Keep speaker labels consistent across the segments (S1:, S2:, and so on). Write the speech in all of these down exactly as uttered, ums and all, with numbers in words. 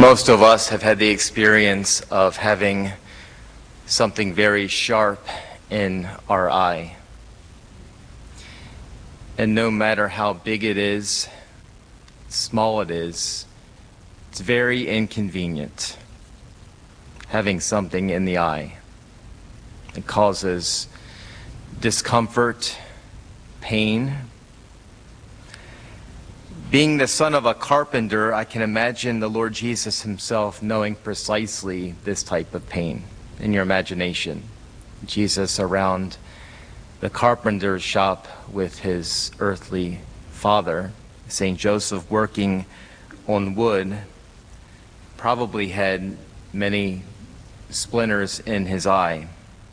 S1: Most of us have had the experience of having something very sharp in our eye. And no matter how big it is, small it is, it's very inconvenient having something in the eye. It causes discomfort, pain. Being the son of a carpenter, I can imagine the Lord Jesus himself knowing precisely this type of pain in your imagination. Jesus around the carpenter's shop with his earthly father, Saint Joseph, working on wood, probably had many splinters in his eye.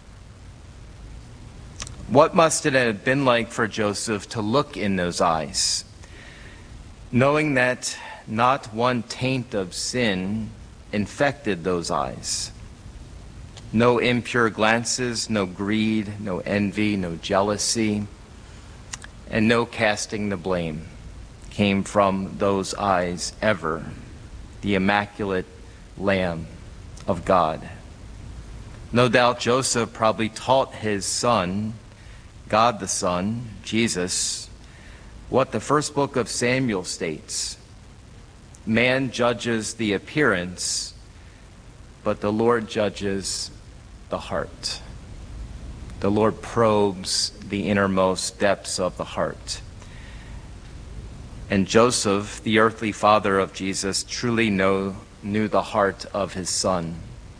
S1: What must it have been like for Joseph to look in those eyes, knowing that not one taint of sin infected those eyes? No impure glances, no greed, no envy, no jealousy, and no casting the blame came from those eyes ever. The immaculate Lamb of God. No doubt Joseph probably taught his son, God the Son, Jesus, what the first book of Samuel states. Man judges the appearance, but the Lord judges the heart. The Lord probes the innermost depths of the heart. And Joseph, the earthly father of Jesus, truly know, knew the heart of his son.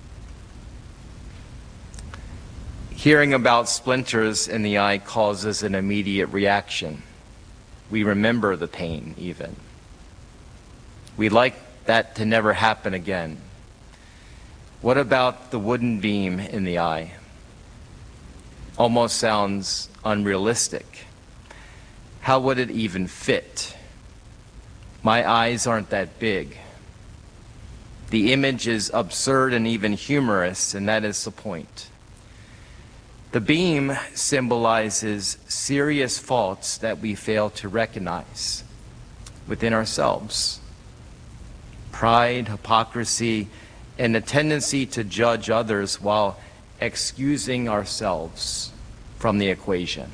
S1: Hearing about splinters in the eye causes an immediate reaction. We remember the pain even. We like that to never happen again. What about the wooden beam in the eye? Almost sounds unrealistic. How would it even fit? My eyes aren't that big. The image is absurd and even humorous, and that is the point. The beam symbolizes serious faults that we fail to recognize within ourselves. Pride, hypocrisy, and a tendency to judge others while excusing ourselves from the equation.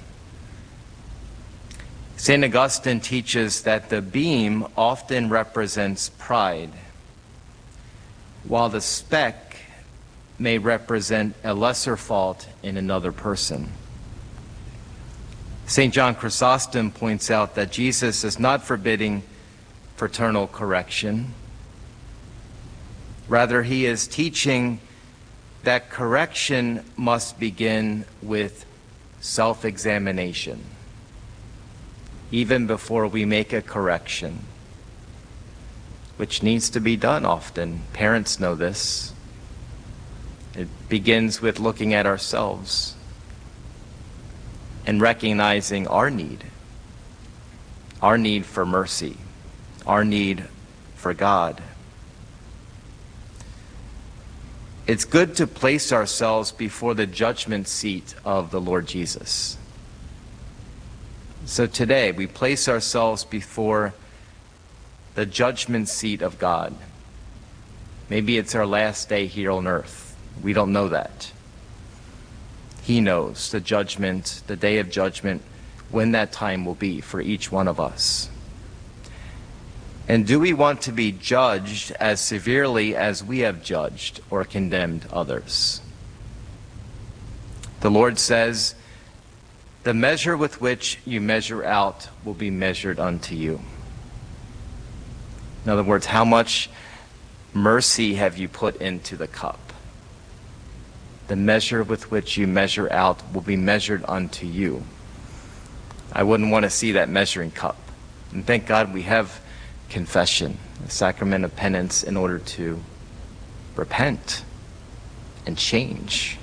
S1: Saint Augustine teaches that the beam often represents pride, while the speck may represent a lesser fault in another person. Saint John Chrysostom points out that Jesus is not forbidding fraternal correction. Rather, he is teaching that correction must begin with self-examination, even before we make a correction, which needs to be done often. Parents know this. It begins with looking at ourselves and recognizing our need, our need for mercy, our need for God. It's good to place ourselves before the judgment seat of the Lord Jesus. So today we place ourselves before the judgment seat of God. Maybe it's our last day here on earth. We don't know that. He knows the judgment, the day of judgment, when that time will be for each one of us. And do we want to be judged as severely as we have judged or condemned others? The Lord says, "The measure with which you measure out will be measured unto you." In other words, how much mercy have you put into the cup? The measure with which you measure out will be measured unto you. I wouldn't want to see that measuring cup. And thank God we have confession, the sacrament of penance, in order to repent and change.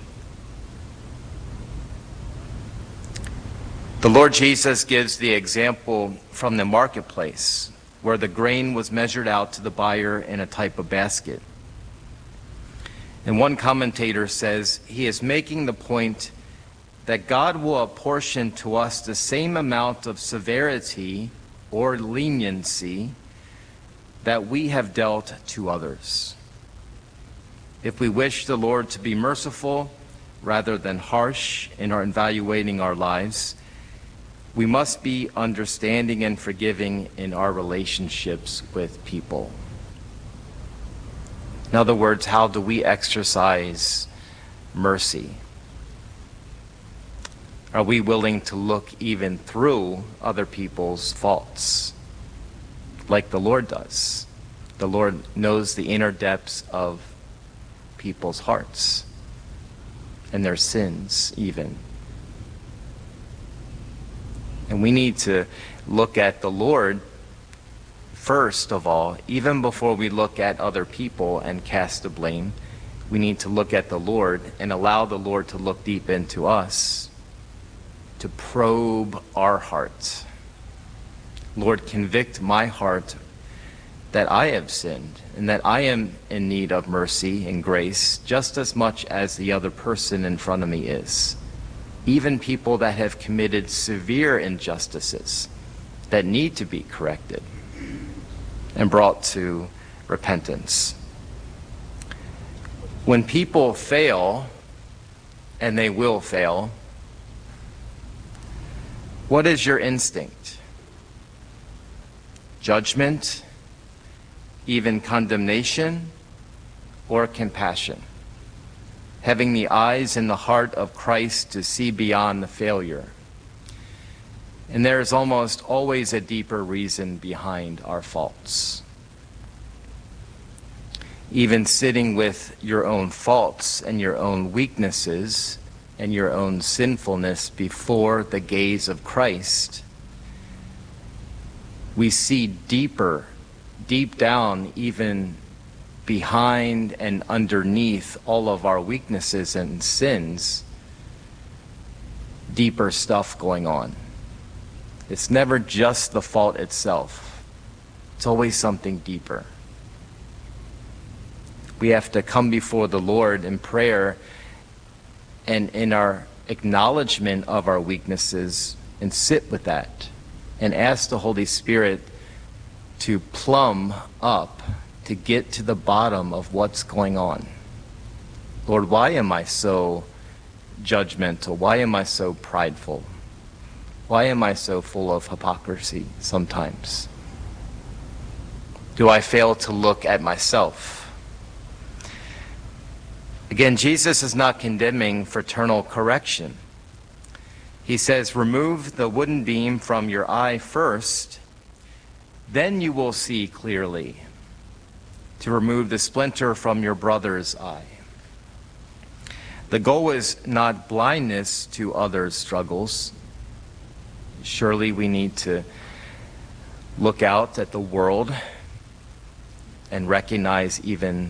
S1: The Lord Jesus gives the example from the marketplace, where the grain was measured out to the buyer in a type of basket. And one commentator says he is making the point that God will apportion to us the same amount of severity or leniency that we have dealt to others. If we wish the Lord to be merciful rather than harsh in our evaluating our lives, we must be understanding and forgiving in our relationships with people. In other words, how do we exercise mercy? Are we willing to look even through other people's faults, like the Lord does? The Lord knows the inner depths of people's hearts and their sins even. And we need to look at the Lord first of all, even before we look at other people and cast the blame. We need to look at the Lord and allow the Lord to look deep into us, to probe our hearts. Lord, convict my heart that I have sinned and that I am in need of mercy and grace just as much as the other person in front of me is. Even people that have committed severe injustices that need to be corrected and brought to repentance. When people fail, and they will fail, what is your instinct? Judgment, even condemnation, or compassion? Having the eyes and the heart of Christ to see beyond the failure. And there is almost always a deeper reason behind our faults. Even sitting with your own faults and your own weaknesses and your own sinfulness before the gaze of Christ, we see deeper, deep down, even behind and underneath all of our weaknesses and sins, deeper stuff going on. It's never just the fault itself. It's always something deeper. We have to come before the Lord in prayer and in our acknowledgement of our weaknesses and sit with that and ask the Holy Spirit to plumb up, to get to the bottom of what's going on. Lord, why am I so judgmental? Why am I so prideful? Why am I so full of hypocrisy sometimes? Do I fail to look at myself? Again, Jesus is not condemning fraternal correction. He says, remove the wooden beam from your eye first, then you will see clearly to remove the splinter from your brother's eye. The goal is not blindness to others' struggles. Surely we need to look out at the world and recognize even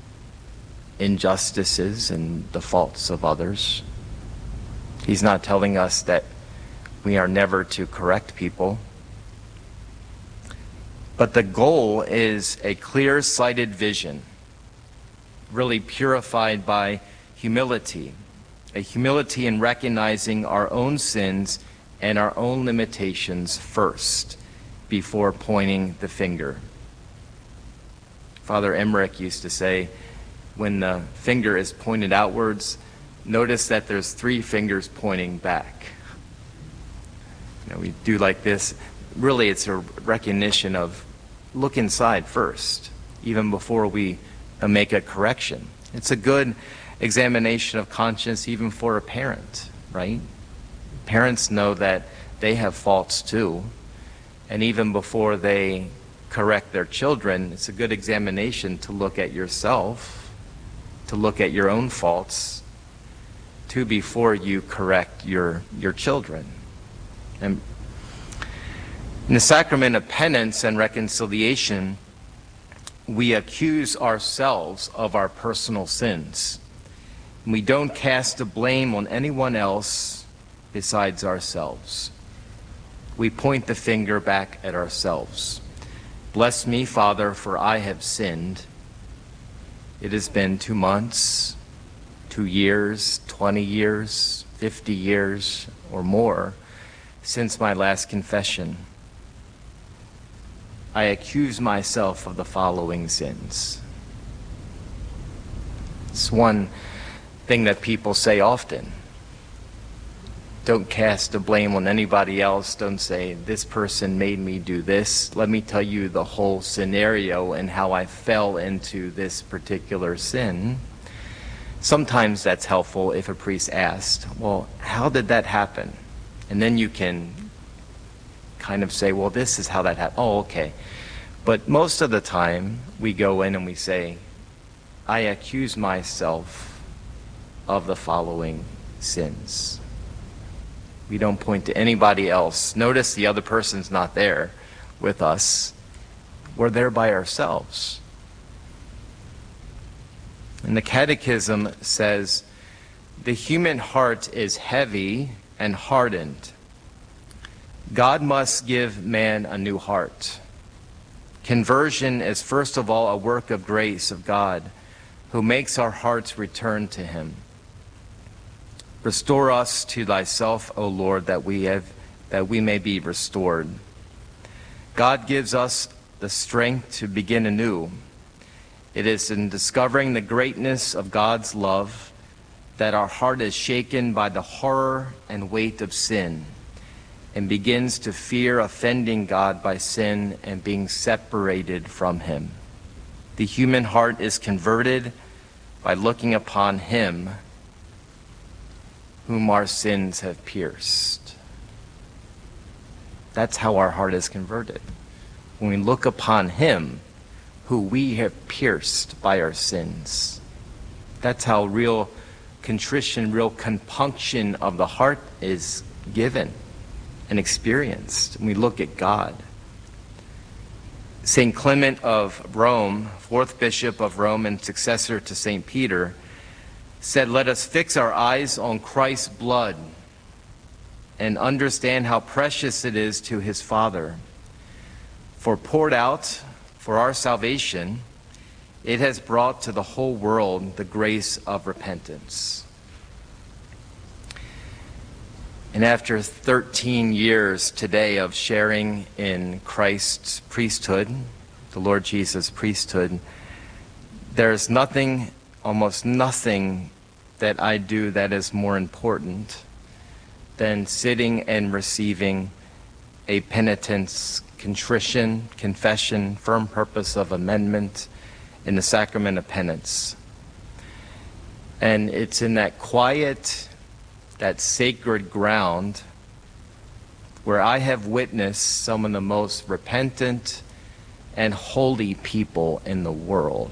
S1: injustices and the faults of others. He's not telling us that we are never to correct people. But the goal is a clear-sighted vision, really purified by humility, a humility in recognizing our own sins and our own limitations first before pointing the finger. Father Emmerich used to say, when the finger is pointed outwards, notice that there's three fingers pointing back. You know, we do like this. Really, it's a recognition of look inside first, even before we uh, make a correction. It's a good examination of conscience even for a parent, right? Parents know that they have faults too, and even before they correct their children, it's a good examination to look at yourself, to look at your own faults, too, before you correct your, your children. And in the sacrament of penance and reconciliation, we accuse ourselves of our personal sins. We don't cast the blame on anyone else besides ourselves. We point the finger back at ourselves. Bless me, Father, for I have sinned. It has been two months, two years, twenty years, fifty years, or more since my last confession. I accuse myself of the following sins. It's one thing that people say often. Don't cast the blame on anybody else. Don't say, this person made me do this. Let me tell you the whole scenario and how I fell into this particular sin. Sometimes that's helpful if a priest asked, well, how did that happen? And then you can kind of say, well, this is how that happened. Oh, okay. But most of the time, we go in and we say, I accuse myself of the following sins. We don't point to anybody else. Notice the other person's not there with us. We're there by ourselves. And the Catechism says, the human heart is heavy and hardened. God must give man a new heart. Conversion is first of all a work of grace of God, who makes our hearts return to him. Restore us to thyself, O Lord, that we have, that we may be restored. God gives us the strength to begin anew. It is in discovering the greatness of God's love that our heart is shaken by the horror and weight of sin and begins to fear offending God by sin and being separated from him. The human heart is converted by looking upon him whom our sins have pierced. That's how our heart is converted. When we look upon him who we have pierced by our sins. That's how real contrition, real compunction of the heart is given and experienced. When we look at God. Saint Clement of Rome, fourth bishop of Rome and successor to Saint Peter, said, let us fix our eyes on Christ's blood and understand how precious it is to his Father. For poured out for our salvation, it has brought to the whole world the grace of repentance. And after thirteen years today of sharing in Christ's priesthood, the Lord Jesus' priesthood, there's nothing, almost nothing that I do that is more important than sitting and receiving a penitence, contrition, confession, firm purpose of amendment in the sacrament of penance. And it's in that quiet, that sacred ground where I have witnessed some of the most repentant and holy people in the world.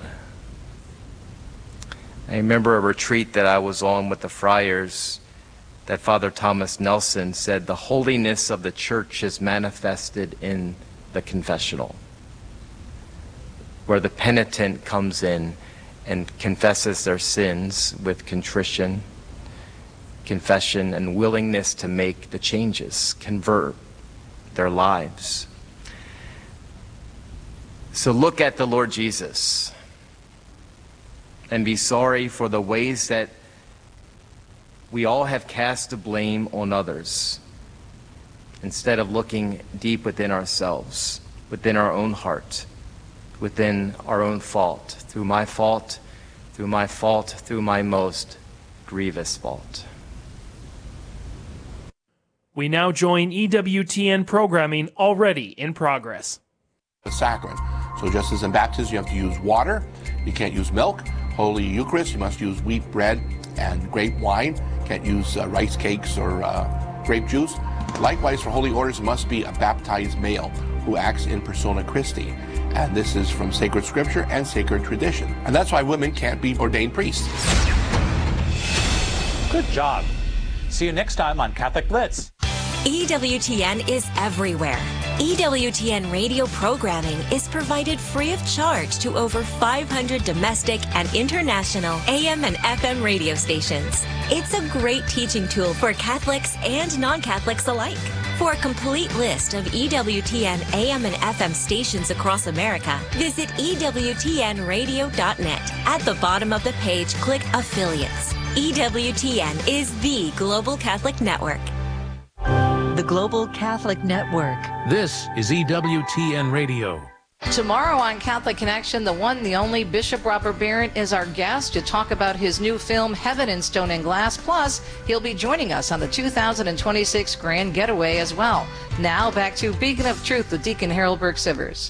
S1: I remember a retreat that I was on with the friars that Father Thomas Nelson said, the holiness of the church is manifested in the confessional, where the penitent comes in and confesses their sins with contrition, confession, and willingness to make the changes, convert their lives. So look at the Lord Jesus and be sorry for the ways that we all have cast the blame on others instead of looking deep within ourselves, within our own heart, within our own fault, through my fault, through my fault, through my most grievous fault.
S2: We now join E W T N programming already in progress.
S3: The sacrament. So just as in baptism you have to use water, you can't use milk. Holy Eucharist, you must use wheat bread and grape wine. Can't use uh, rice cakes or uh, grape juice. Likewise, for holy orders, it must be a baptized male who acts in persona Christi. And this is from sacred scripture and sacred tradition. And that's why women can't be ordained priests.
S4: Good job. See you next time on Catholic Blitz.
S5: E W T N is everywhere. E W T N radio programming is provided free of charge to over five hundred domestic and international A M and F M radio stations. It's a great teaching tool for Catholics and non-Catholics alike. For a complete list of E W T N A M and F M stations across America, visit E W T N radio dot net. At the bottom of the page, click Affiliates. E W T N is the Global Catholic Network.
S6: The Global Catholic Network. This is E W T N Radio.
S7: Tomorrow on Catholic Connection, the one, the only Bishop Robert Barron is our guest to talk about his new film, Heaven in Stone and Glass. Plus, he'll be joining us on the two thousand twenty-six Grand Getaway as well. Now, back to Beacon of Truth with Deacon Harold Burke-Sivers.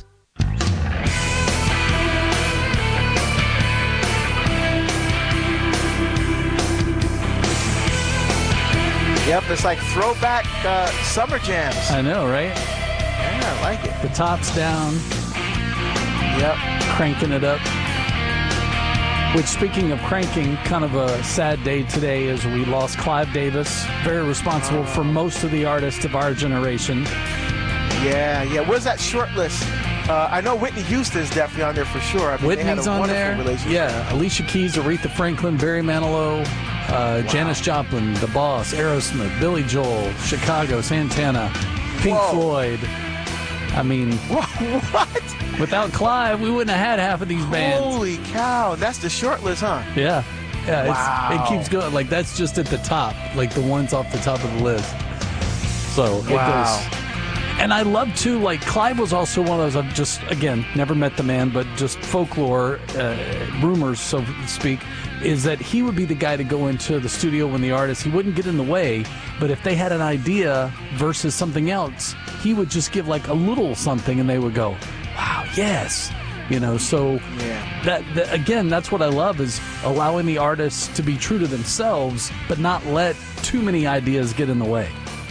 S8: Yep, it's like throwback uh, summer jams.
S9: I know, right?
S8: Yeah, I like it.
S9: The top's down.
S8: Yep.
S9: Cranking it up. Which, speaking of cranking, kind of a sad day today as we lost Clive Davis, very responsible for most of the artists of our generation.
S8: Yeah, yeah. Where's that short list? Uh, I know Whitney Houston is definitely on there for sure. I mean,
S9: Whitney's
S8: they had a
S9: on there. Yeah, Alicia Keys, Aretha Franklin, Barry Manilow, uh, wow. Janis Joplin, The Boss, Aerosmith, Billy Joel, Chicago, Santana, Pink Whoa. Floyd. I mean,
S8: what?
S9: Without Clive, we wouldn't have had half of these bands.
S8: Holy cow! That's the short list, huh?
S9: Yeah, yeah.
S8: Wow.
S9: It's, it keeps going. Like that's just at the top, like the ones off the top of the list. So it
S8: wow.
S9: goes. And I love, too, like, Clive was also one of those, I've just, again, never met the man, but just folklore, uh, rumors, so to speak, is that he would be the guy to go into the studio when the artist, he wouldn't get in the way, but if they had an idea versus something else, he would just give, like, a little something, and they would go, wow, yes. You know, so,
S8: yeah.
S9: that, that again, that's what I love, is allowing the artists to be true to themselves, but not let too many ideas get in the way.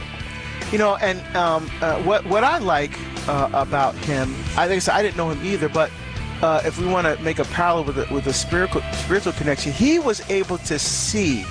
S8: You know, and um, uh, what what I like uh, about him, I think I didn't know him either, but uh, if we want to make a parallel with a, with a spiritual spiritual connection, he was able to see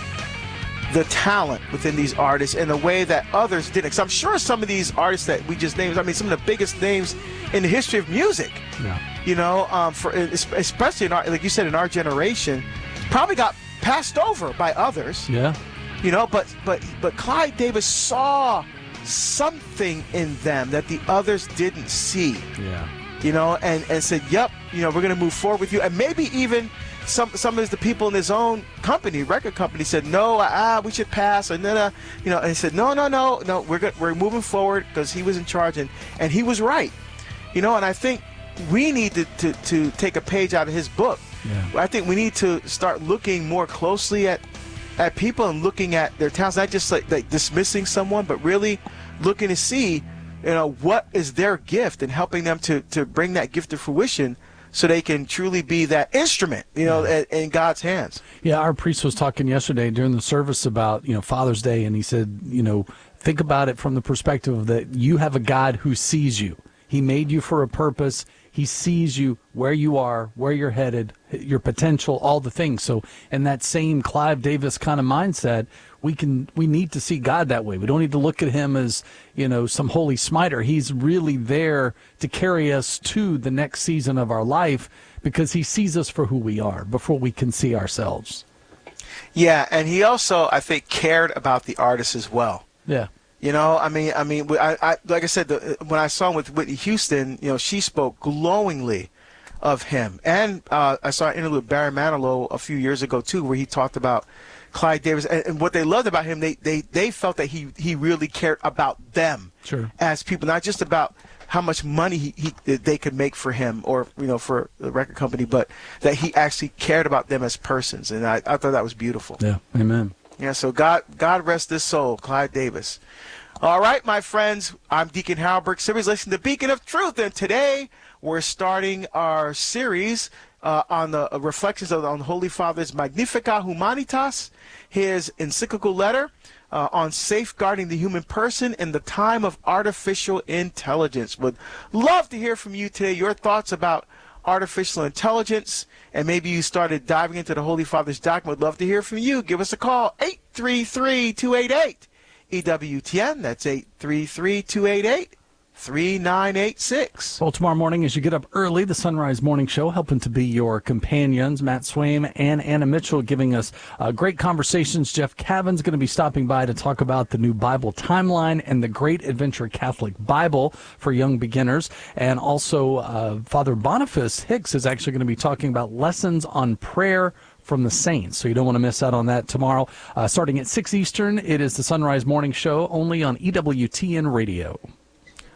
S8: the talent within these artists in a way that others didn't. Because I'm sure some of these artists that we just named, I mean, some of the biggest names in the history of music,
S9: yeah.
S8: you know, um, for especially in our, like you said, in our generation, probably got passed over by others.
S9: Yeah.
S8: You know, but but but Clive Davis saw something in them that the others didn't see.
S9: Yeah.
S8: You know, and, and said, yep, you know, we're going to move forward with you. And maybe even some some of the people in his own company, record company, said, no, ah, we should pass. And then, uh, you know, and he said, no, no, no, no, we're good, we're moving forward because he was in charge. And, and he was right. You know, and I think we need to, to, to take a page out of his book.
S9: Yeah.
S8: I think we need to start looking more closely at at people and looking at their talents, not just like, like dismissing someone, but really looking to see, you know, what is their gift and helping them to, to bring that gift to fruition so they can truly be that instrument, you know, yeah. in, in God's hands.
S9: Yeah, our priest was talking yesterday during the service about, you know, Father's Day, and he said, you know, think about it from the perspective that you have a God who sees you. He made you for a purpose. He sees you where you are, where you're headed, your potential, all the things. So in that same Clive Davis kind of mindset, we can we need to see God that way. We don't need to look at him as, you know, some holy smiter. He's really there to carry us to the next season of our life because he sees us for who we are before we can see ourselves.
S8: Yeah, and he also, I think, cared about the artists as well.
S9: Yeah.
S8: You know, I mean, I mean, I, I like I said, the, when I saw him with Whitney Houston, you know, she spoke glowingly of him. And uh, I saw an interview with Barry Manilow a few years ago, too, where he talked about Clive Davis. And, and what they loved about him, they, they, they felt that he, he really cared about them
S9: sure.
S8: as people, not just about how much money he, he they could make for him or, you know, for the record company, but that he actually cared about them as persons. And I, I thought that was beautiful.
S9: Yeah, amen.
S8: Yeah, so God God rest his soul, Clive Davis. All right, my friends, I'm Deacon Harold Burke-Sivers. Listen to Beacon of Truth, and today we're starting our series uh, on the uh, reflections of, on the Holy Father's Magnificat Humanitas, his encyclical letter uh, on safeguarding the human person in the time of artificial intelligence. Would love to hear from you today, your thoughts about artificial intelligence, and maybe you started diving into the Holy Father's document. Would love to hear from you. Give us a call, eight three three, two eight eight, E W T N. That's eight three three, two eight eight, three nine eight six.
S9: Well, tomorrow morning as you get up early, the Sunrise Morning Show, helping to be your companions, Matt Swaim and Anna Mitchell giving us uh, great conversations. Jeff Cavan's going to be stopping by to talk about the new Bible timeline and the Great Adventure Catholic Bible for young beginners. And also uh, Father Boniface Hicks is actually going to be talking about lessons on prayer from the saints. So you don't want to miss out on that tomorrow. Uh, starting at six Eastern, it is the Sunrise Morning Show only on E W T N Radio.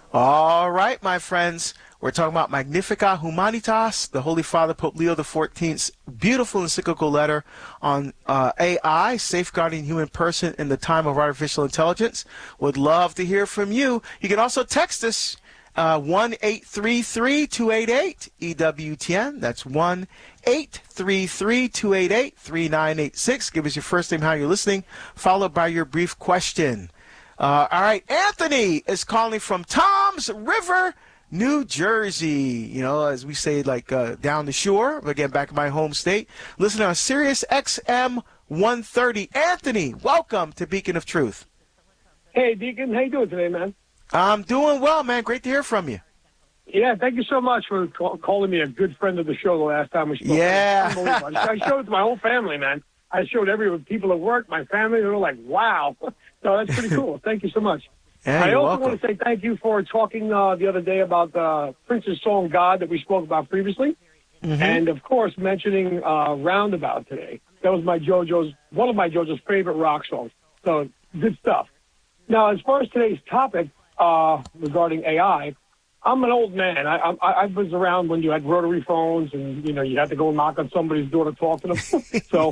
S8: All right, my friends. We're talking about Magnificat Humanitas, the Holy Father Pope Leo the fourteenth's beautiful encyclical letter on uh, A I, safeguarding human person in the time of artificial intelligence. Would love to hear from you. You can also text us, uh, one eight three three, two eight eight, E W T N. That's one eight three three, two eight eight, three nine eight six. Give us your first name, how you're listening, followed by your brief question. Uh, all right, Anthony is calling from Toms River, New Jersey, you know, as we say, like uh, down the shore, again, back in my home state. Listening on Sirius X M one thirty. Anthony, welcome to Beacon of Truth.
S10: Hey, Deacon, how you doing today, man?
S8: I'm doing well, man. Great to hear from you.
S10: Yeah, thank you so much for call- calling me a good friend of the show the last time we spoke.
S8: Yeah.
S10: I showed it to my whole family, man. I showed every people at work, my family, they were like, wow. So that's pretty cool. Thank you so much.
S8: Yeah,
S10: I
S8: you're
S10: also
S8: welcome.
S10: want to say thank you for talking uh, the other day about uh, Prince's song God that we spoke about previously. Mm-hmm. And, of course, mentioning uh, Roundabout today. That was my JoJo's, one of my JoJo's favorite rock songs. So good stuff. Now, as far as today's topic uh, regarding A I, I'm an old man. I, I, I was around when you had rotary phones and, you know, you had to go knock on somebody's door to talk to them. So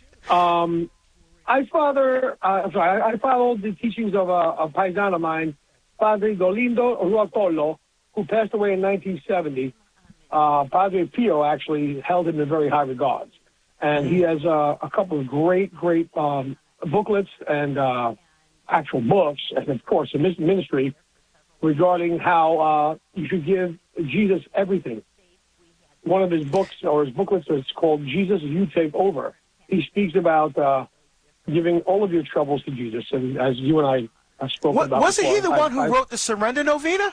S10: um, I father, uh, sorry, I followed the teachings of a, a paisan of mine, Padre Dolindo Ruotolo, who passed away in nineteen seventy. Uh, Padre Pio actually held him in very high regards. And he has uh, a couple of great, great um, booklets and uh, actual books, and, of course, a ministry regarding how uh, you should give Jesus everything. One of his books or his booklets is called Jesus, You Take Over. He speaks about uh, giving all of your troubles to Jesus, and as you and I have spoken
S8: What,
S10: about
S8: wasn't
S10: before,
S8: he the
S10: I,
S8: one who
S10: I,
S8: wrote the Surrender Novena?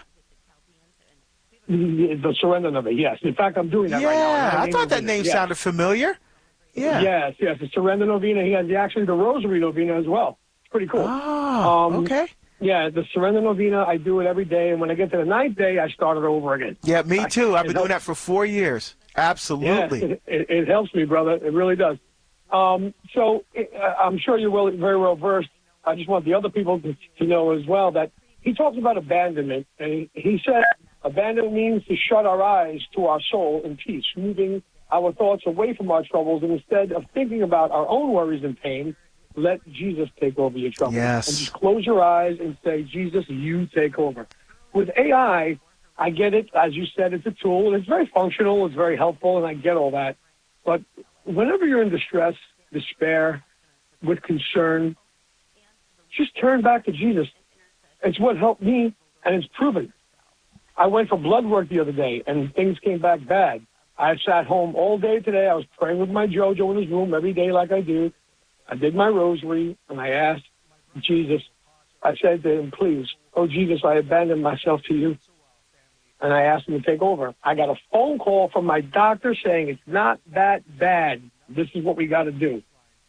S10: The, the Surrender Novena, yes. In fact, I'm doing that
S8: yeah,
S10: right now.
S8: Yeah, I thought that
S10: Novena.
S8: name
S10: yes.
S8: sounded familiar. Yeah.
S10: Yes, yes, the Surrender Novena. He has the, actually the Rosary Novena as well. It's pretty cool.
S8: Oh,
S10: um,
S8: okay.
S10: Yeah, the Surrender Novena, I do it every day, and when I get to the ninth day, I start it over again.
S8: Yeah, me too. I've been
S10: helps.
S8: doing that for four years. Absolutely.
S10: Yeah, it, it, it helps me, brother. It really does. Um, so it, I'm sure you're well, very well versed. I just want the other people to, to know as well that he talks about abandonment, and he, he said abandonment means to shut our eyes to our soul in peace, moving our thoughts away from our troubles, and instead of thinking about our own worries and pain, let Jesus take over your troubles.
S8: Yes.
S10: And just close your eyes and say, Jesus, you take over. With A I, I get it. As you said, it's a tool, and it's very functional. It's very helpful, and I get all that. But whenever you're in distress, despair, with concern, just turn back to Jesus. It's what helped me, and it's proven. I went for blood work the other day, and things came back bad. I sat home all day today. I was praying with my JoJo in his room every day like I do. I did my rosary, and I asked Jesus, I said to him, please, oh, Jesus, I abandon myself to you. And I asked him to take over. I got a phone call from my doctor saying it's not that bad. This is what we got to do.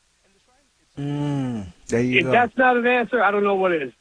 S8: Mm, there you
S10: if
S8: go.
S10: that's not an answer, I don't know what is.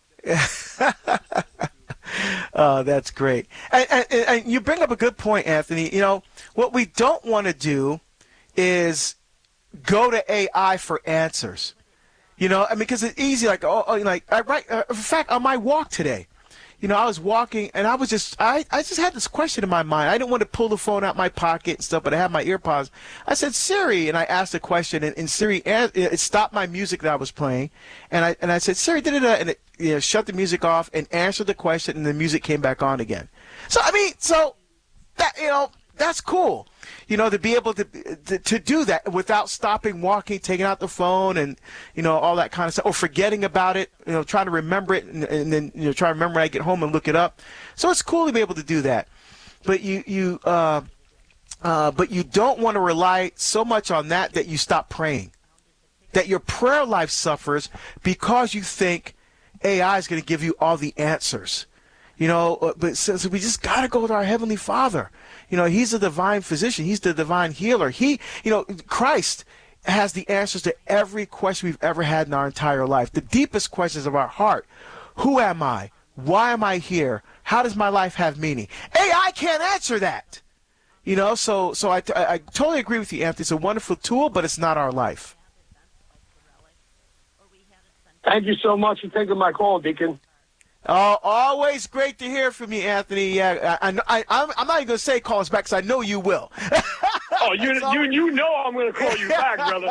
S8: Oh, that's great. And, and, and you bring up a good point, Anthony. You know, what we don't want to do is go to A I for answers. You know, I mean, because it's easy. Like, oh, oh like, I, right. Uh, in fact, on my walk today, you know, I was walking and I was just, I, I just had this question in my mind. I didn't want to pull the phone out my pocket and stuff, but I had my earpods. I said, Siri, and I asked a question, and, and Siri, it stopped my music that I was playing, and I and I said, Siri, da-da-da, and it, you know, shut the music off and answered the question, and the music came back on again. So I mean, so that, you know, that's cool, you know, to be able to, to to do that without stopping, walking, taking out the phone, and you know, all that kind of stuff, or forgetting about it, you know, trying to remember it, and, and then you know, try to remember when I get home and look it up. So it's cool to be able to do that, but you you uh, uh, but you don't want to rely so much on that that you stop praying, that your prayer life suffers because you think A I is going to give you all the answers. You know, but so, so we just got to go to our Heavenly Father. You know, He's the divine physician. He's the divine healer. He, you know, Christ has the answers to every question we've ever had in our entire life. The deepest questions of our heart. Who am I? Why am I here? How does my life have meaning? A I can't answer that. You know, so so I, I, I totally agree with you, Anthony. It's a wonderful tool, but it's not our life.
S10: Thank you so much for taking my call, Deacon.
S8: Oh, always great to hear from you, Anthony. Yeah, I, I, I, I'm not even going to say call us back because I know you will.
S10: Oh, you, you, you know I'm going to call you back, brother.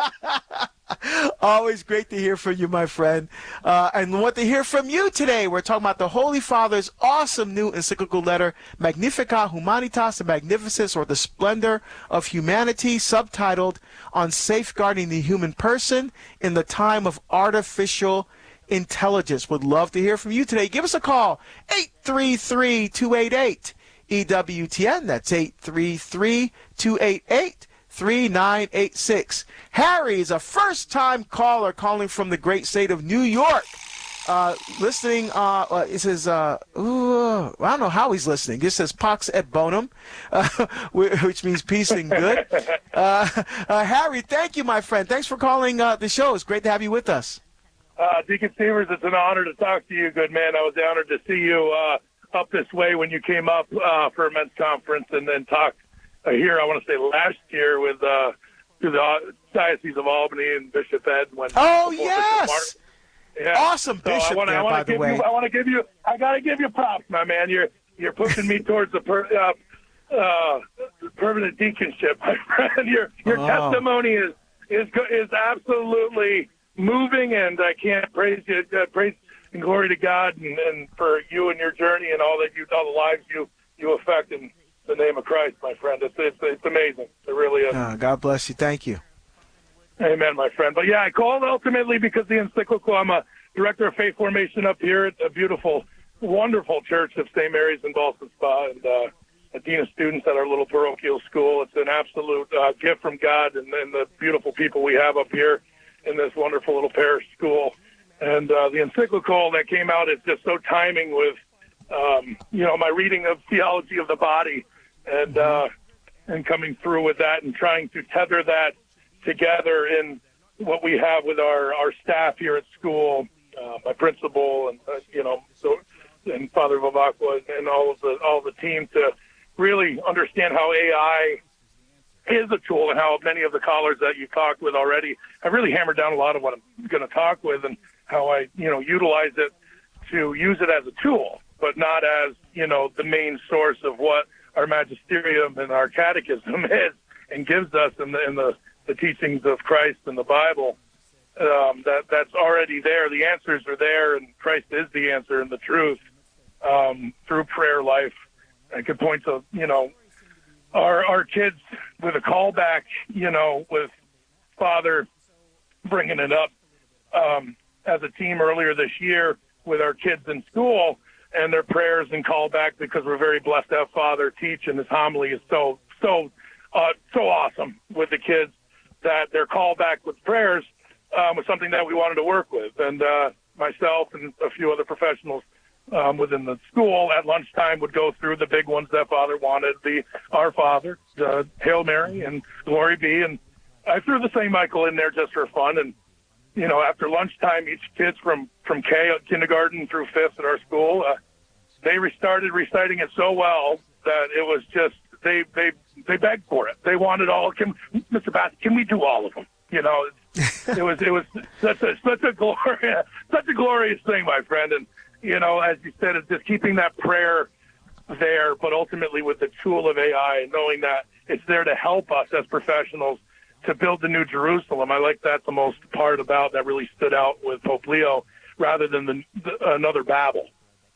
S8: Always great to hear from you, my friend. Uh, and want to hear from you today. We're talking about the Holy Father's awesome new encyclical letter, Magnificat Humanitas, the Magnificence or the Splendor of Humanity, subtitled On Safeguarding the Human Person in the Time of Artificial Intelligence. Would love to hear from you today. Give us a call, eight three three, two eight eight, E W T N. That's eight three three, two eight eight, three nine eight six. Harry is a first-time caller calling from the great state of New York. Uh, listening, uh, uh, it says, uh, ooh, I don't know how he's listening. It says Pax et Bonum, uh, which means peace and good. Uh, uh, Harry, thank you, my friend. Thanks for calling uh, the show. It's great to have you with us.
S11: Uh, Deacon Stevers, it's an honor to talk to you, good man. I was honored to see you uh, up this way when you came up uh, for a men's conference, and then talk uh, here, I want to say last year, with uh, through the Diocese of Albany and Bishop Ed. When
S8: oh, yes.
S11: Yeah.
S8: Awesome
S11: so
S8: bishop
S11: I wanna,
S8: there,
S11: I wanna
S8: by the
S11: give
S8: way.
S11: You, I want to give you, I got to give you props, my man. You're you're pushing me towards the per, uh, uh, permanent deaconship, my friend. Your your
S8: oh.
S11: testimony is is is absolutely moving, and I can't praise you, uh, praise and glory to God, and, and for you and your journey and all that you, all the lives you, you affect in the name of Christ, my friend. It's it's, it's amazing. It really is.
S8: Uh, God bless you. Thank you.
S11: Amen, my friend. But yeah, I called ultimately because the encyclical. I'm a director of faith formation up here at a beautiful, wonderful church of Saint Mary's in Ballston Spa, and uh, a dean of students at our little parochial school. It's an absolute uh, gift from God, and, and the beautiful people we have up here in this wonderful little parish school. And uh, the encyclical that came out is just so timing with, um, you know, my reading of theology of the body, and uh, and coming through with that and trying to tether that together in what we have with our, our staff here at school, uh, my principal, and uh, you know, so and Father Vivacqua, and all of the all of the team, to really understand how A I is a tool, and how many of the callers that you talked with already have really hammered down a lot of what I'm going to talk with, and how I, you know, utilize it to use it as a tool, but not as, you know, the main source of what our magisterium and our catechism is and gives us in the, in the, the teachings of Christ and the Bible. Um, that that's already there. The answers are there, and Christ is the answer and the truth, um, through prayer life. I could point to, you know, our our kids with a callback, you know, with Father bringing it up um, as a team earlier this year with our kids in school, and their prayers and callback, because we're very blessed to have Father teach, and his homily is so so uh, so awesome with the kids, that their callback with prayers um, was something that we wanted to work with, and uh, myself and a few other professionals Um, within the school at lunchtime would go through the big ones that Father wanted, the Our Father, the Hail Mary, and Glory Be, and I threw the Saint Michael in there just for fun. And you know, after lunchtime, each kids from from K kindergarten through fifth at our school, uh, they restarted reciting it so well that it was just they they they begged for it. They wanted all. Can Mister Bass, can we do all of them? You know, it was it was such a such a glorious such a glorious thing, my friend. And you know, as you said, it's just keeping that prayer there, but ultimately with the tool of A I, knowing that it's there to help us as professionals to build the New Jerusalem. I like that the most part about that really stood out with Pope Leo, rather than the, the, another Babel.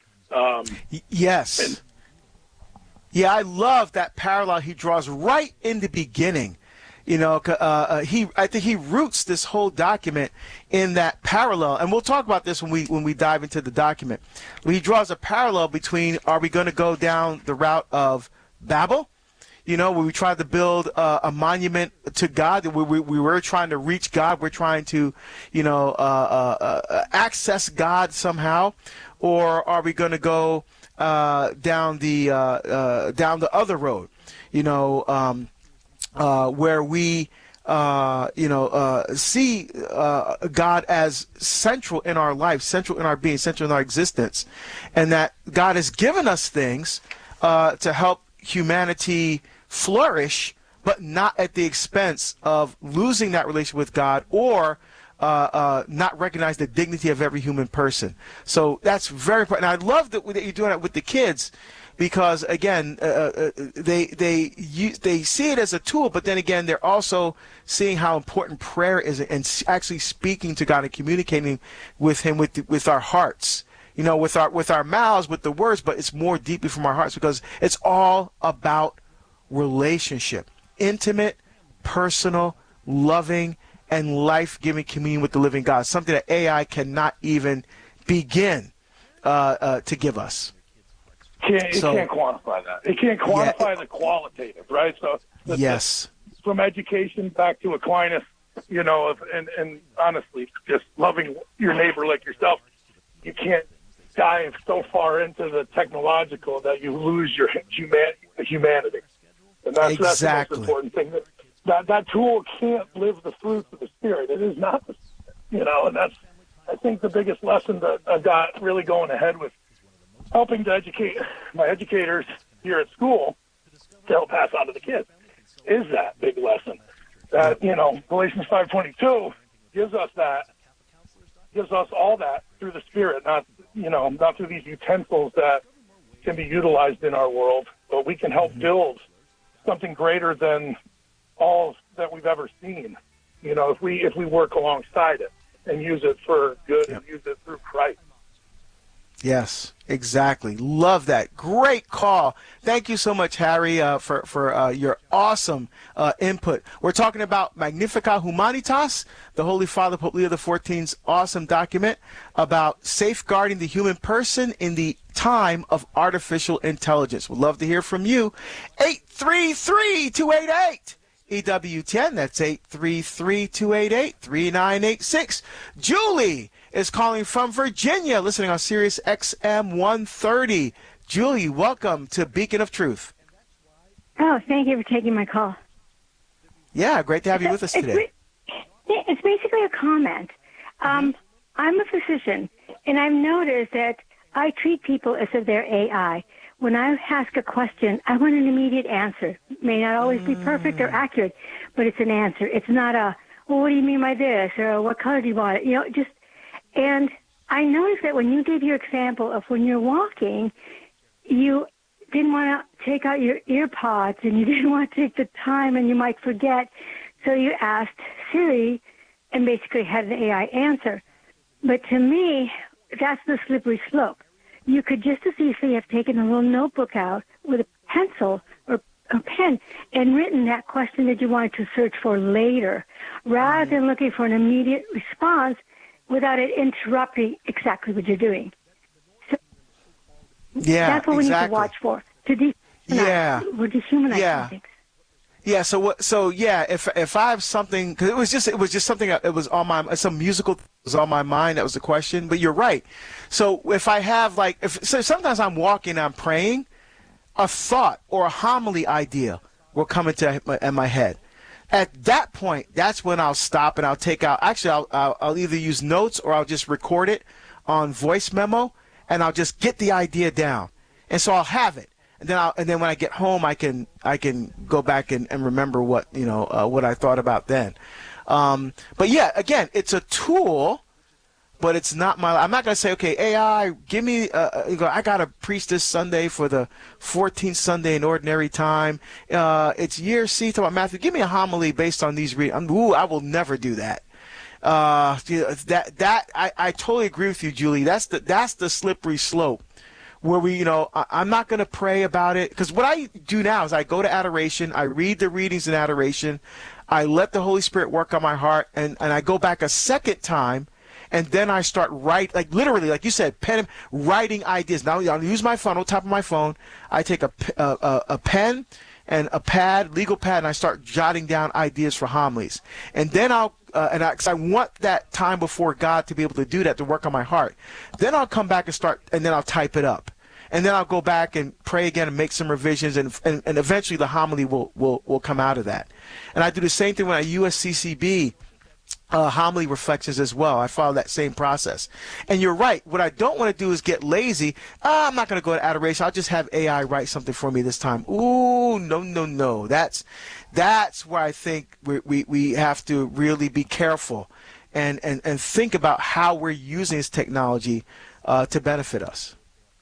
S11: Um,
S8: yes.
S11: And,
S8: yeah, I love that parallel he draws right in the beginning. You know, uh, uh, he I think he roots this whole document in that parallel, and we'll talk about this when we when we dive into the document. He draws a parallel between, are we going to go down the route of Babel, you know, where we tried to build uh, a monument to God, we, we, we were trying to reach God, we're trying to, you know, uh, uh, uh, access God somehow, or are we going to go uh, down the uh, uh, down the other road, you know? Um, Uh, where we, uh, you know, uh, see uh, God as central in our life, central in our being, central in our existence, and that God has given us things uh, to help humanity flourish, but not at the expense of losing that relationship with God, or uh, uh, not recognize the dignity of every human person. So that's very important. And I love that, that you're doing that with the kids, because again, uh, uh, they they use, they see it as a tool, but then again, they're also seeing how important prayer is, and actually speaking to God and communicating with Him with with our hearts. You know, with our with our mouths, with the words, but it's more deeply from our hearts, because it's all about relationship, intimate, personal, loving, and life-giving communion with the living God. Something that A I cannot even begin uh, uh, to give us.
S11: Can't, it
S8: so,
S11: can't quantify that. It can't quantify yeah, the qualitative, right? So the,
S8: yes,
S11: the, from education back to Aquinas, you know, of, and and honestly, just loving your neighbor like yourself. You can't dive so far into the technological that you lose your human, humanity. And that's,
S8: exactly.
S11: that's the most important thing. That, that that tool can't live the fruits of the Spirit. It is not the Spirit, you know, and that's, I think, the biggest lesson that I got really going ahead with helping to educate my educators here at school to help pass on to the kids is that big lesson. That, you know, Galatians five twenty-two gives us that, gives us all that through the Spirit, not, you know, not through these utensils that can be utilized in our world, but we can help build something greater than all that we've ever seen. You know, if we if we work alongside it and use it for good, yep. and use it through Christ.
S8: Yes, exactly. Love that. Great call. Thank you so much, Harry, uh, for, for uh, your awesome uh, input. We're talking about Magnificat Humanitas, the Holy Father, Pope Leo the fourteenth's awesome document about safeguarding the human person in the time of artificial intelligence. We'd love to hear from you. eight three three, two eight eight, E W ten. That's eight three three, two eight eight, three nine eight six. Julie is calling from Virginia, listening on Sirius X M one thirty. Julie, welcome to Beacon of Truth.
S12: Oh, thank you for taking my call.
S8: Yeah, great to have you with us today.
S12: It's basically a comment. Um, I'm a physician, and I've noticed that I treat people as if they're A I. When I ask a question, I want an immediate answer. It may not always be perfect or accurate, but it's an answer. It's not a, well, what do you mean by this? Or what color do you want it? You know, just, and I noticed that when you gave your example of when you're walking, you didn't want to take out your ear pods and you didn't want to take the time and you might forget. So you asked Siri and basically had an A I answer. But to me, that's the slippery slope. You could just as easily have taken a little notebook out with a pencil or a pen and written that question that you wanted to search for later, rather than looking for an immediate response without it interrupting exactly what you're doing. So
S8: yeah,
S12: that's what we
S8: exactly.
S12: need to watch for. To dehumanize.
S8: Yeah.
S12: We're dehumanizing
S8: yeah.
S12: things.
S8: Yeah, so what? So yeah, if if I have something, because it was just it was just something it was on my some musical was on my mind. That was the question. But you're right. So if I have like if so sometimes I'm walking, I'm praying, a thought or a homily idea will come into my, in my head. At that point, that's when I'll stop and I'll take out. Actually, I'll, I'll I'll either use notes or I'll just record it on voice memo, and I'll just get the idea down, and so I'll have it. And then, I'll, and then when I get home, I can I can go back and, and remember what you know uh, what I thought about then. Um, but yeah, again, it's a tool, but it's not my. I'm not going to say, okay, A I, give me. Uh, you know, I got to preach this Sunday for the fourteenth Sunday in Ordinary Time. Uh, it's year C. Talk about Matthew. Give me a homily based on these readings. Ooh, I will never do that. Uh, that that I, I totally agree with you, Julie. That's the that's the slippery slope. Where we, you know, I, I'm not going to pray about it. Because what I do now is I go to adoration. I read the readings in adoration. I let the Holy Spirit work on my heart. And, and I go back a second time. And then I start write, like literally, like you said, pen, writing ideas. Now I'll use my phone, on top of my phone. I take a, a, a pen and a pad, legal pad, and I start jotting down ideas for homilies. And then I'll, uh, and I, cause I want that time before God to be able to do that, to work on my heart. Then I'll come back and start, and then I'll type it up. And then I'll go back and pray again and make some revisions, and and, and eventually the homily will, will, will come out of that. And I do the same thing when I U S C C B uh, homily reflections as well. I follow that same process. And you're right. What I don't want to do is get lazy. Ah, I'm not going to go to adoration. I'll just have A I write something for me this time. Ooh, no, no, no. That's that's where I think we we, we have to really be careful. and, and, and think about how we're using this technology uh, to benefit us.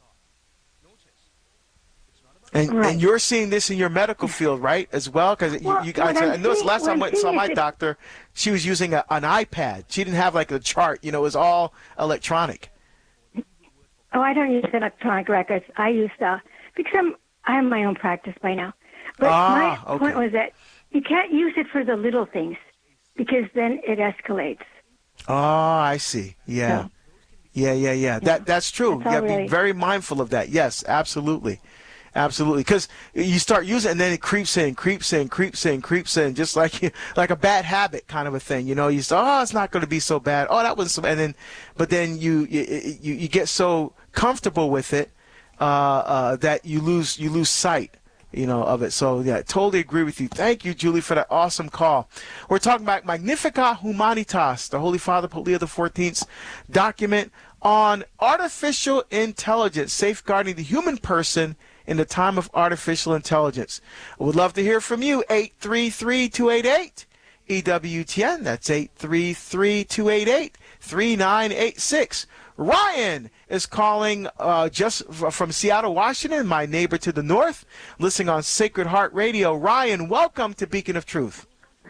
S8: And,
S12: right.
S8: and you're seeing this in your medical field, right, as well? Because
S12: well,
S8: you, you guys, I noticed last time I went and saw my
S12: is
S8: doctor, she was using a, an iPad. She didn't have like a chart. You know, it was all electronic.
S12: Oh, I don't use electronic records. I use uh, because I'm I have my own practice by now. But
S8: ah,
S12: my
S8: okay.
S12: point was that you can't use it for the little things because then it escalates.
S8: Oh, I see. Yeah.
S12: So,
S8: yeah, yeah, yeah. That That's true.
S12: That's
S8: You have to
S12: really...
S8: be very mindful of that. Yes, absolutely. Absolutely. Because you start using it and then it creeps in, creeps in, creeps in, creeps in, just like like a bad habit kind of a thing. You know, you say, oh, it's not going to be so bad. Oh, that was so bad. And then, but then you, you, you, you get so comfortable with it uh, uh, that you lose you lose sight, you know, of it. So, yeah, totally agree with you. Thank you, Julie, for that awesome call. We're talking about Magnificat Humanitas, the Holy Father, Pope Leo the fourteenth's document on artificial intelligence, safeguarding the human person in the time of artificial intelligence. I would love to hear from you. eight three three, two eight eight, E W T N. That's eight three three, two eight eight, three nine eight six. Ryan is calling uh, just f- from Seattle, Washington, my neighbor to the north, listening on Sacred Heart Radio. Ryan, welcome to Beacon of Truth.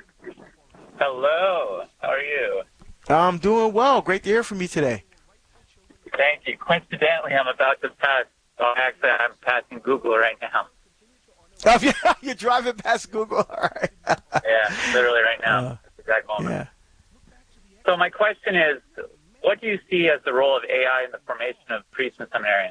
S13: Hello. How are you?
S8: I'm doing well. Great to hear from you today.
S13: Thank you. Coincidentally, I'm about to pass. Oh, actually, I'm passing Google right now.
S8: Oh, yeah, you're driving past Google. All right.
S13: Yeah, literally right now.
S8: Uh,
S13: at the exact moment.
S8: Yeah.
S13: So my question is, what do you see as the role of A I in the formation of priests and seminarians?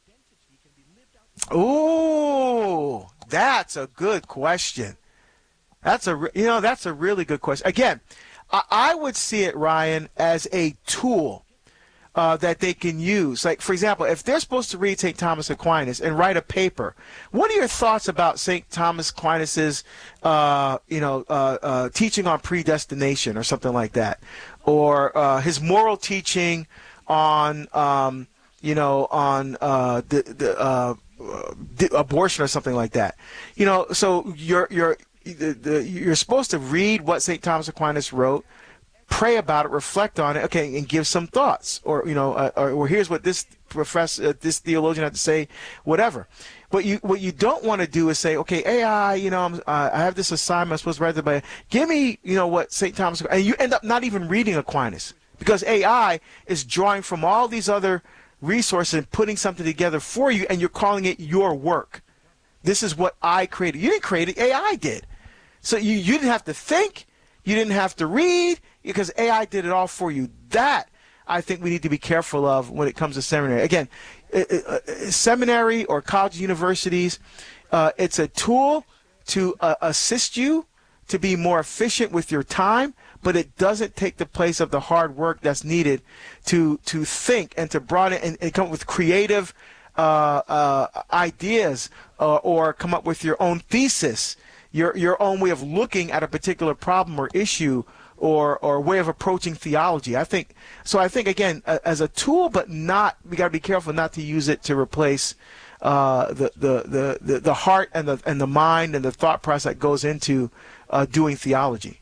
S8: Ooh, that's a good question. That's a, you know, that's a really good question. Again, I, I would see it, Ryan, as a tool uh, that they can use. Like, for example, if they're supposed to read Saint Thomas Aquinas and write a paper, what are your thoughts about Saint Thomas Aquinas's, uh, you know, uh, uh, teaching on predestination or something like that, or uh, his moral teaching on, um, you know, on uh, the the. Uh, Uh, abortion or something like that, you know. So you're you're the, the, you're supposed to read what Saint Thomas Aquinas wrote, pray about it, reflect on it, okay, and give some thoughts, or you know, uh, or, or here's what this professor, uh, this theologian had to say, whatever. But you what you don't want to do is say, okay, A I, you know, I'm, uh, I have this assignment I'm supposed to write it, but give me, you know, what Saint Thomas, and you end up not even reading Aquinas because A I is drawing from all these other resources and putting something together for you, and you're calling it your work. This is what I created. You didn't create it, A I did. So you, you didn't have to think, you didn't have to read, because A I did it all for you. That, I think we need to be careful of when it comes to seminary. Again, uh, uh, seminary or college universities, uh, it's a tool to uh, assist you to be more efficient with your time, but it doesn't take the place of the hard work that's needed to to think and to broaden and, and come up with creative uh, uh, ideas uh, or come up with your own thesis, your your own way of looking at a particular problem or issue or or way of approaching theology. I think so. I think again uh, as a tool, but not. We got to be careful not to use it to replace uh, the, the the the the heart and the and the mind and the thought process that goes into uh, doing theology.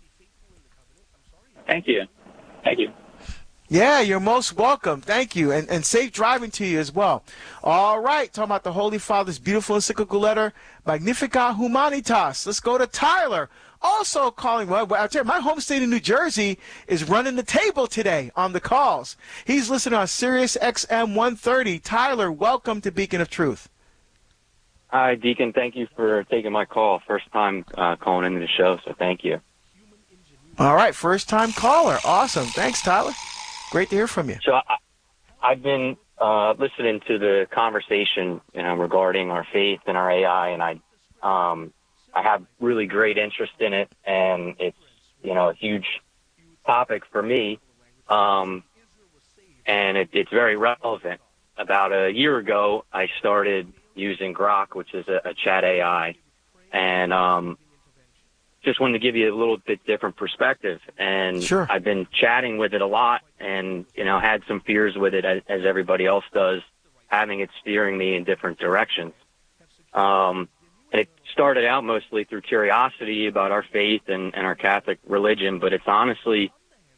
S13: Thank you. Thank you.
S8: Yeah, you're most welcome. Thank you. And, and safe driving to you as well. All right. Talking about the Holy Father's beautiful encyclical letter, Magnificat Humanitas. Let's go to Tyler. Also calling, well, I tell you, my home state of New Jersey is running the table today on the calls. He's listening on Sirius X M one thirty. Tyler, welcome to Beacon of Truth.
S14: Hi, Deacon. Thank you for taking my call. First time uh, calling into the show, so thank you.
S8: All right, first-time caller. Awesome. Thanks, Tyler. Great to hear from you.
S14: So I, I've been uh, listening to the conversation, you know, regarding our faith and our A I, and I, um, I have really great interest in it, and it's, you know, a huge topic for me, um, and it, it's very relevant. About a year ago, I started using Grok, which is a, a chat A I, and um, just wanted to give you a little bit different perspective. And
S8: sure.
S14: I've been chatting with it a lot and, you know, had some fears with it as, as everybody else does, having it steering me in different directions. Um, and it started out mostly through curiosity about our faith and, and our Catholic religion, but it's honestly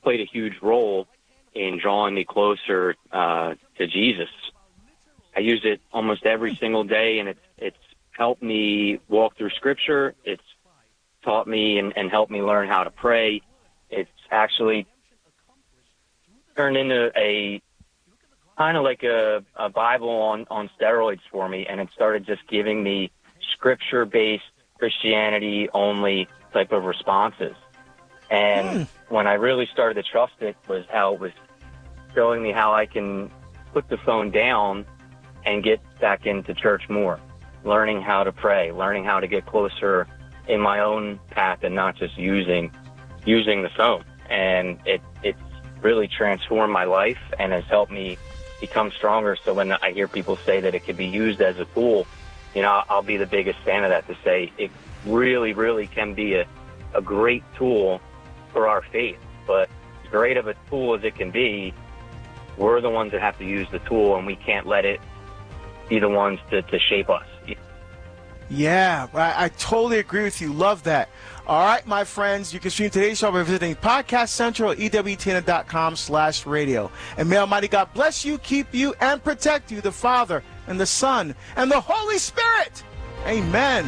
S14: played a huge role in drawing me closer uh, to Jesus. I use it almost every single day, and it's it's helped me walk through Scripture. It's taught me and, and helped me learn how to pray. It's actually turned into a kind of like a, a Bible on, on steroids for me, and it started just giving me Scripture-based, Christianity-only type of responses. And mm. when I really started to trust it was how it was showing me how I can put the phone down and get back into church more, learning how to pray, learning how to get closer in my own path and not just using using the phone. And it it's really transformed my life and has helped me become stronger. So when I hear people say that it could be used as a tool, you know, I'll be the biggest fan of that, to say it really, really can be a, a great tool for our faith. But as great of a tool as it can be, we're the ones that have to use the tool, and we can't let it be the ones to, to shape us.
S8: Yeah, I, I totally agree with you. Love that. All right, my friends, you can stream today's show by visiting Podcast Central at E W T N dot com slash radio. And may Almighty God bless you, keep you, and protect you, the Father, and the Son, and the Holy Spirit. Amen.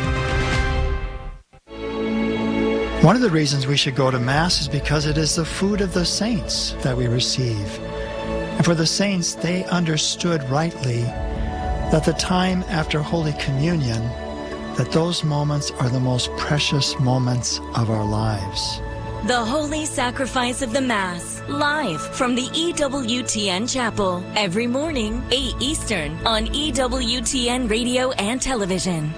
S15: One of the reasons we should go to Mass is because it is the food of the saints that we receive. And for the saints, they understood rightly that the time after Holy Communion, that those moments are the most precious moments of our lives.
S5: The Holy Sacrifice of the Mass, live from the E W T N Chapel, every morning, eight Eastern, on E W T N Radio and Television.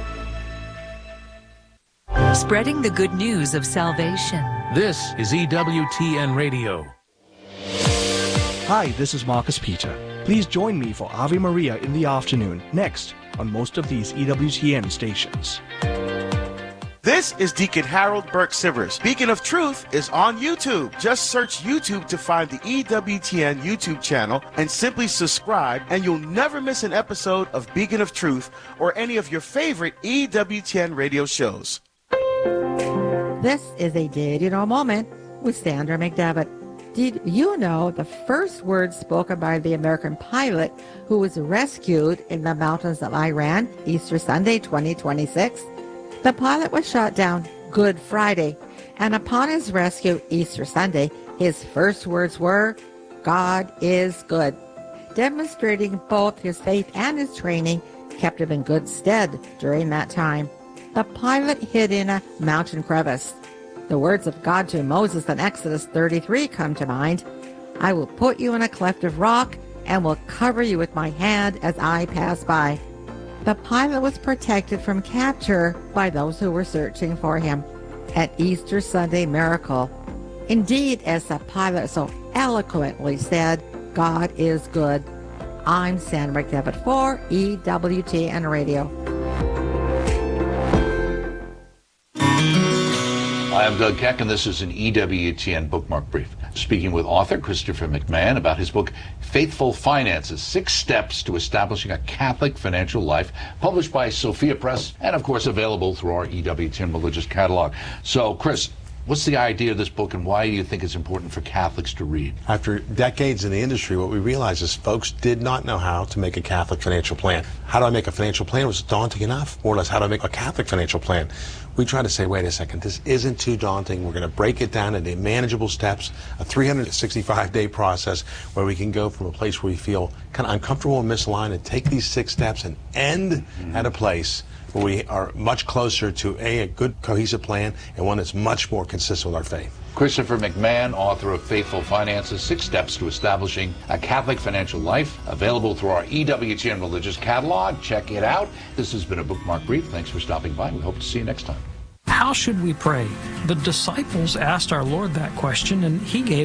S16: Spreading the good news of salvation.
S6: This is E W T N Radio.
S17: Hi, this is Marcus Peter. Please join me for Ave Maria in the afternoon, next, on most of these E W T N stations.
S8: This is Deacon Harold Burke Sivers. Beacon of Truth is on YouTube. Just search YouTube to find the E W T N YouTube channel and simply subscribe, and you'll never miss an episode of Beacon of Truth or any of your favorite E W T N radio shows.
S18: This is a Did You Know moment with Sandra McDevitt. Did you know the first words spoken by the American pilot who was rescued in the mountains of Iran, Easter Sunday, twenty twenty-six? The pilot was shot down Good Friday, and upon his rescue, Easter Sunday, his first words were, "God is good," demonstrating both his faith and his training kept him in good stead during that time. The pilot hid in a mountain crevice. The words of God to Moses in Exodus thirty-three come to mind. "I will put you in a cleft of rock and will cover you with my hand as I pass by." The pilot was protected from capture by those who were searching for him. An Easter Sunday miracle. Indeed, as the pilot so eloquently said, God is good. I'm Sandra McDevitt for E W T N Radio.
S19: Hi, I'm Doug Keck, and this is an E W T N Bookmark Brief. Speaking with author Christopher McMahon about his book, Faithful Finances, Six Steps to Establishing a Catholic Financial Life, published by Sophia Press, and of course available through our E W T N Religious Catalog. So, Chris, what's the idea of this book, and why do you think it's important for Catholics to read?
S20: After decades in the industry, what we realized is folks did not know how to make a Catholic financial plan. How do I make a financial plan was daunting enough. More or less, how do I make a Catholic financial plan? We try to say, wait a second, this isn't too daunting. We're going to break it down into manageable steps, a three hundred sixty-five day process where we can go from a place where we feel kind of uncomfortable and misaligned and take these six steps and end mm-hmm. at a place where we are much closer to a, a good cohesive plan and one that's much more consistent with our faith.
S19: Christopher McMahon, author of Faithful Finances, Six Steps to Establishing a Catholic Financial Life, available through our E W T N Religious Catalog. Check it out. This has been a Bookmark Brief. Thanks for stopping by. We hope to see you next time.
S21: How should we pray? The disciples asked our Lord that question, and he gave